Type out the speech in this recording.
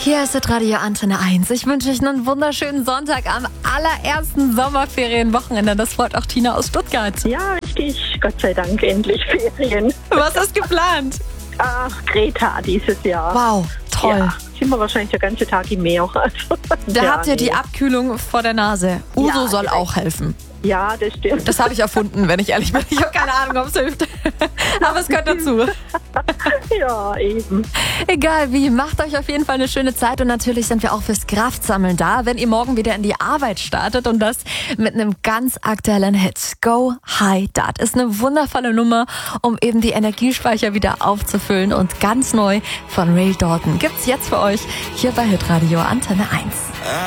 Hier ist das Radio Antenne 1. Ich wünsche euch einen wunderschönen Sonntag am allerersten Sommerferienwochenende. Das freut auch Tina aus Stuttgart. Ja, richtig. Gott sei Dank endlich Ferien. Was ist geplant? Ach, Greta dieses Jahr. Wow, toll. Ja, sind wir wahrscheinlich den ganzen Tag im Meer. Also, Da habt ihr die Abkühlung vor der Nase. Uso Ja, soll direkt. auch helfen. Ja, das stimmt. Das habe ich erfunden, wenn ich ehrlich bin. Ich habe keine Ahnung, ob es hilft. Aber es gehört dazu. Ja, eben. Egal wie, macht euch auf jeden Fall eine schöne Zeit und natürlich sind wir auch fürs Kraftsammeln da, wenn ihr morgen wieder in die Arbeit startet und das mit einem ganz aktuellen Hit. Go High Dat ist eine wundervolle Nummer, um eben die Energiespeicher wieder aufzufüllen und ganz neu von Ray Dalton gibt's jetzt für euch hier bei Hitradio Antenne 1.